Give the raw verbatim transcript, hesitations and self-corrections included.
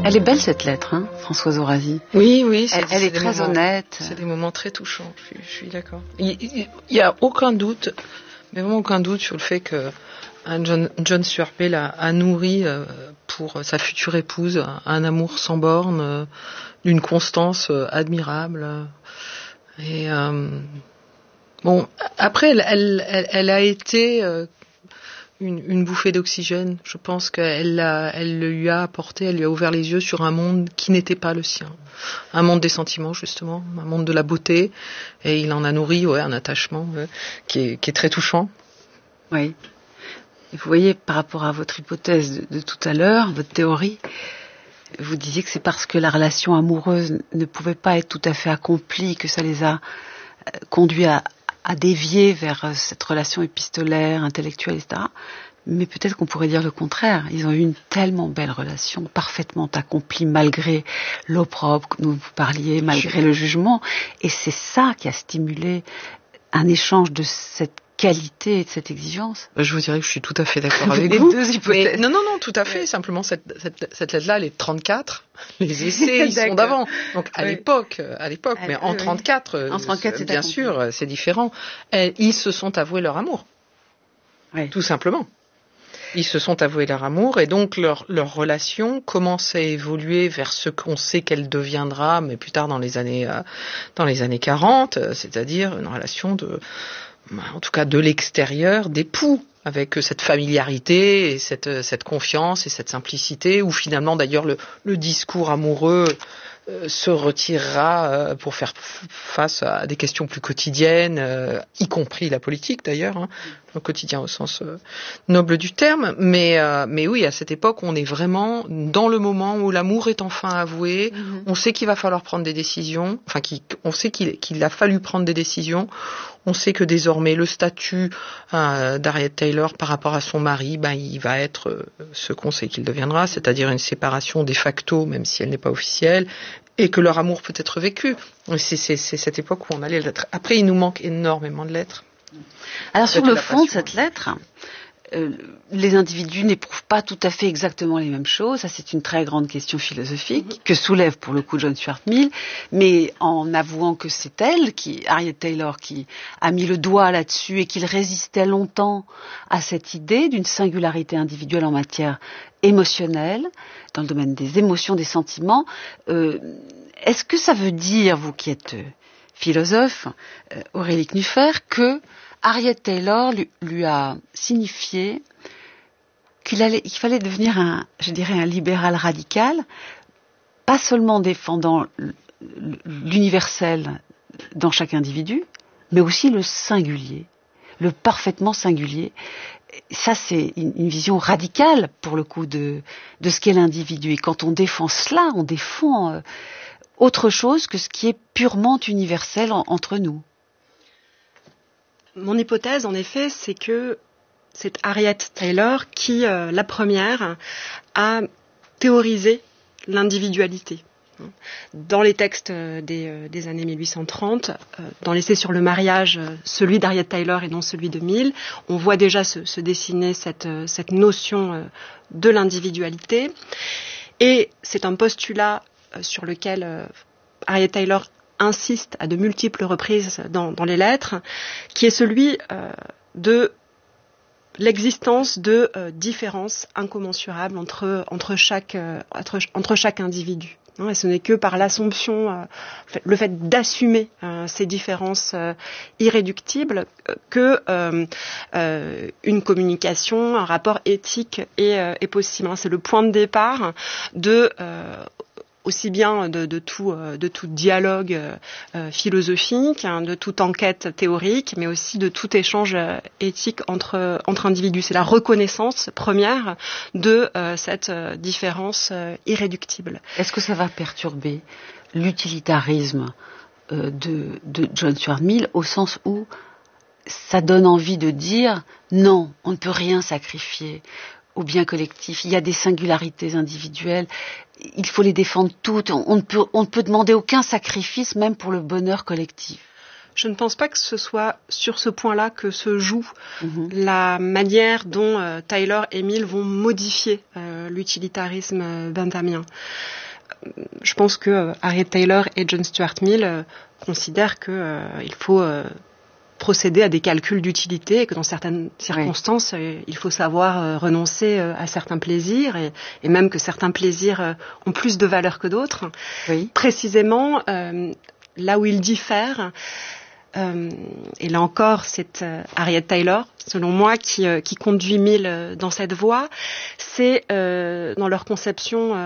Elle est belle cette lettre, hein, Françoise Orasi. Oui, oui. Elle, elle est très moments, honnête. C'est des moments très touchants, je suis, je suis d'accord. Il n'y a aucun doute, mais vraiment aucun doute sur le fait que John, John Stuart Mill a, a nourri euh, pour sa future épouse un, un amour sans borne, euh, d'une constance euh, admirable. Et euh, bon, après, elle, elle, elle, elle a été euh, une, une bouffée d'oxygène. Je pense qu'elle l'a, elle le lui a apporté, elle lui a ouvert les yeux sur un monde qui n'était pas le sien. Un monde des sentiments, justement, un monde de la beauté. Et il en a nourri ouais, un attachement ouais, qui, est, qui est très touchant. Oui. Et vous voyez, par rapport à votre hypothèse de, de tout à l'heure, votre théorie, vous disiez que c'est parce que la relation amoureuse ne pouvait pas être tout à fait accomplie que ça les a conduits à, à dévier vers cette relation épistolaire, intellectuelle, et cetera. Mais peut-être qu'on pourrait dire le contraire. Ils ont eu une tellement belle relation, parfaitement accomplie, malgré l'opprobre que nous vous parliez, malgré le jugement. Et c'est ça qui a stimulé un échange de cette qualité et de cette exigence. Je vous dirais que je suis tout à fait d'accord avec les vous. Deux hypothèses. Mais non, non, non, tout à fait. Ouais. Simplement, cette, cette, cette lettre-là, elle est de trente-quatre. Les essais, ils sont d'avant. Donc, à oui. l'époque, à l'époque, à mais en trente-quatre, en trente-quatre c'est bien sûr, compris. C'est différent. Et ils se sont avoués leur amour. Oui. Tout simplement. Ils se sont avoués leur amour et donc leur, leur relation commence à évoluer vers ce qu'on sait qu'elle deviendra, mais plus tard dans les années, euh, dans les années quarante, c'est-à-dire une relation de, en tout cas de l'extérieur, d'époux, avec cette familiarité et cette, cette confiance et cette simplicité, où finalement d'ailleurs le, le discours amoureux euh, se retirera euh, pour faire face à des questions plus quotidiennes, euh, y compris la politique d'ailleurs, hein, le quotidien au sens euh, noble du terme. Mais, euh, mais oui, à cette époque, on est vraiment dans le moment où l'amour est enfin avoué, mm-hmm. on sait qu'il va falloir prendre des décisions, enfin qu'il, on sait qu'il, qu'il a fallu prendre des décisions. On sait que désormais le statut euh, d'Harriet Taylor par rapport à son mari, ben, il va être euh, ce qu'on sait qu'il deviendra, c'est-à-dire une séparation de facto, même si elle n'est pas officielle, et que leur amour peut être vécu. C'est, c'est, c'est cette époque où on a les lettres. Après, il nous manque énormément de lettres. Alors sur le fond de cette lettre, euh, les individus n'éprouvent pas tout à fait exactement les mêmes choses. Ça, c'est une très grande question philosophique mm-hmm. que soulève pour le coup John Stuart Mill, mais en avouant que c'est elle, qui, Harriet Taylor, qui a mis le doigt là-dessus et qu'il résistait longtemps à cette idée d'une singularité individuelle en matière émotionnelle, dans le domaine des émotions, des sentiments. Euh, est-ce que ça veut dire, vous qui êtes euh, philosophe, euh, Aurélie Knuffer, que Harriet Taylor lui, lui a signifié qu'il allait, qu'il fallait devenir un, je dirais, un libéral radical, pas seulement défendant l'universel dans chaque individu, mais aussi le singulier, le parfaitement singulier. Ça, c'est une, une vision radicale, pour le coup, de, de ce qu'est l'individu. Et quand on défend cela, on défend euh, autre chose que ce qui est purement universel en, entre nous. Mon hypothèse, en effet, c'est que c'est Harriet Taylor qui, euh, la première, a théorisé l'individualité. Dans les textes des, euh, des années mille huit cent trente, euh, dans l'essai sur le mariage, euh, celui d'Harriet Taylor et non celui de Mill, on voit déjà se, se dessiner cette, euh, cette notion euh, de l'individualité. Et c'est un postulat euh, sur lequel euh, Harriet Taylor insiste à de multiples reprises dans, dans les lettres, qui est celui euh, de l'existence de euh, différences incommensurables entre, entre, chaque, euh, entre, entre chaque individu. Et ce n'est que par l'assomption, euh, le fait d'assumer euh, ces différences euh, irréductibles que euh, euh, une communication, un rapport éthique est, euh, est possible. C'est le point de départ de euh, aussi bien de, de, tout, de tout dialogue euh, philosophique, hein, de toute enquête théorique, mais aussi de tout échange éthique entre, entre individus. C'est la reconnaissance première de euh, cette euh, différence euh, irréductible. Est-ce que ça va perturber l'utilitarisme euh, de, de John Stuart Mill, au sens où ça donne envie de dire non, on ne peut rien sacrifier au bien collectif, il y a des singularités individuelles, il faut les défendre toutes, on ne peut, on ne peut demander aucun sacrifice, même pour le bonheur collectif. Je ne pense pas que ce soit sur ce point-là que se joue mm-hmm. la manière dont euh, Tyler et Mill vont modifier euh, l'utilitarisme benthamien. Je pense que euh, Harriet Taylor et John Stuart Mill euh, considèrent qu'il euh, faut euh, procéder à des calculs d'utilité et que dans certaines circonstances, oui. euh, il faut savoir euh, renoncer euh, à certains plaisirs et, et même que certains plaisirs euh, ont plus de valeur que d'autres. Oui. Précisément, euh, là où ils diffèrent, Euh, et là encore, c'est euh, Harriet Taylor, selon moi, qui, euh, qui conduit Mill euh, dans cette voie. C'est euh, dans leur conception euh,